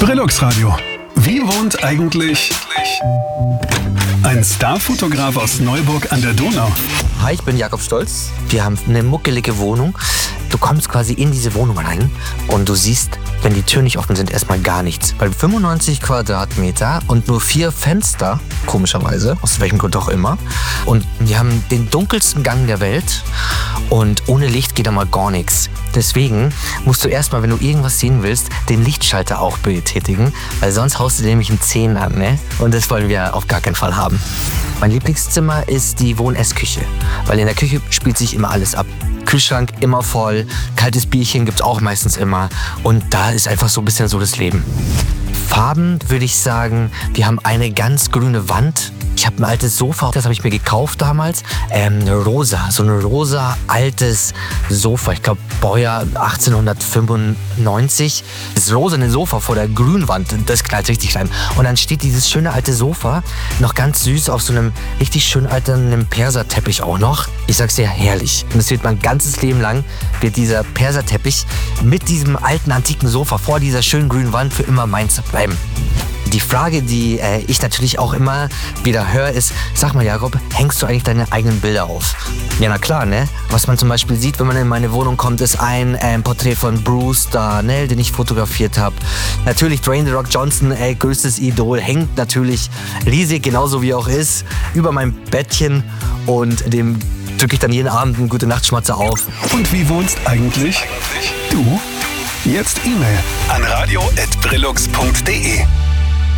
Brillux Radio. Wie wohnt eigentlich ein Starfotograf aus Neuburg an der Donau? Hi, ich bin Jakob Stolz. Wir haben eine muckelige Wohnung. Du kommst quasi in diese Wohnung rein und du siehst, wenn die Türen nicht offen sind, erstmal gar nichts. Weil 95 Quadratmeter und nur 4 Fenster, komischerweise, aus welchem Grund auch immer. Und wir haben den dunkelsten Gang der Welt und ohne Licht geht da mal gar nichts. Deswegen musst du erstmal, wenn du irgendwas sehen willst, den Lichtschalter auch betätigen, weil sonst haust du dir nämlich einen Zehn an, ne? Und das wollen wir auf gar keinen Fall haben. Mein Lieblingszimmer ist die Wohn-Ess-Küche, weil in der Küche spielt sich immer alles ab. Kühlschrank immer voll, kaltes Bierchen gibt's auch meistens immer und da ist einfach so ein bisschen so das Leben. Farben würde ich sagen, wir haben eine ganz grüne Wand. Ich habe ein altes Sofa, das habe ich mir gekauft damals. Rosa, so ein rosa altes Sofa. Ich glaube Baujahr 1895. Das rosane Sofa vor der grünen Wand, das knallt richtig rein. Und dann steht dieses schöne alte Sofa noch ganz süß auf so einem richtig schön alten Perserteppich auch noch. Ich sag's dir, herrlich. Und es wird mein ganzes Leben lang, wird dieser Perserteppich mit diesem alten antiken Sofa vor dieser schönen grünen Wand für immer meins bleiben. Die Frage, die ich natürlich auch immer wieder höre, ist, sag mal Jakob, hängst du eigentlich deine eigenen Bilder auf? Ja, na klar, ne? Was man zum Beispiel sieht, wenn man in meine Wohnung kommt, ist ein Porträt von Bruce Darnell, den ich fotografiert habe. Natürlich Dwayne The Rock Johnson, größtes Idol, hängt natürlich riesig, genauso wie er auch ist, über meinem Bettchen und dem drücke ich dann jeden Abend einen Gute-Nacht-Schmatzer auf. Und wie wohnst eigentlich du? Jetzt E-Mail an radio@brillux.de.